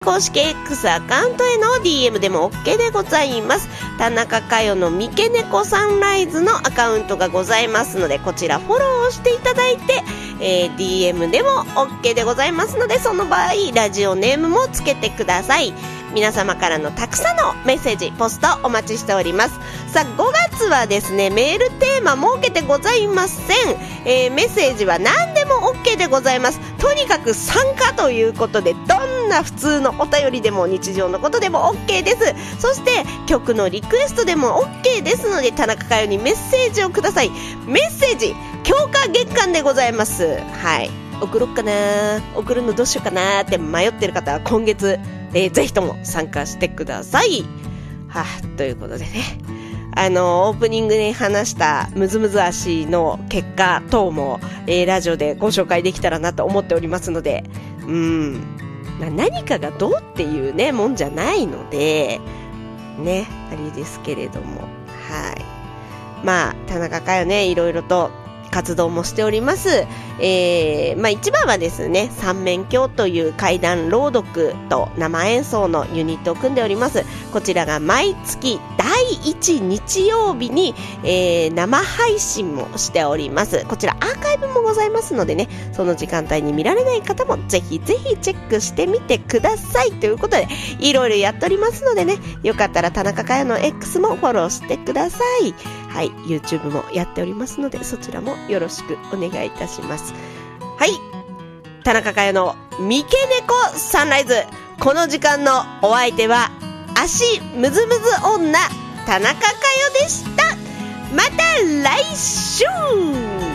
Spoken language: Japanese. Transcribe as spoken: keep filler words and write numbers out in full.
公式 X アカウントへの ディーエム でも OK でございます。田中佳代の三毛猫サンライズのアカウントがございますので、こちらフォローをしていただいて、えー、ディーエム でも OK でございますので、その場合ラジオネームもつけてください。皆様からのたくさんのメッセージポストお待ちしております。さあごがつはですね、メールテーマ設けてございません。えー、メッセージは何でも OK でございます。とにかく参加ということで、どんな普通のお便りでも日常のことでも OK です。そして曲のリクエストでも OK ですので、田中佳代にメッセージをください。メッセージ強化月間でございます。はい、送ろっかな、送るのどうしようかなって迷ってる方は今月、えー、ぜひとも参加してください。はあ、ということでね、あのオープニングで話したムズムズ足の結果等も、えー、ラジオでご紹介できたらなと思っておりますので、うーん、まあ、何かがどうっていうねもんじゃないのでね、あれですけれども、はい、まあ田中佳代ね、いろいろと活動もしております。えー、まあ一番はですね、三面鏡という怪談朗読と生演奏のユニットを組んでおります。こちらが毎月だいいち日曜日に、えー、生配信もしております。こちらアーカイブもございますのでね、その時間帯に見られない方もぜひぜひチェックしてみてくださいということで、いろいろやっておりますのでね、よかったら田中佳代の X もフォローしてください。はい、YouTube もやっておりますので、そちらもよろしくお願いいたします。はい、田中佳代の三毛猫サンライズ、この時間のお相手は足むずむず女田中佳代でした。また来週。